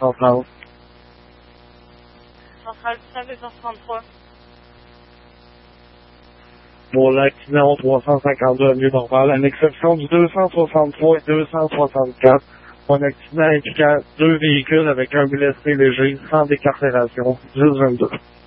centrale. Centrale 1933. Pour l'accident 352 avenue normale, à l'exception du 263 et 264, un accident impliquant 2 véhicules avec un blessé léger sans décarcération, juste 22.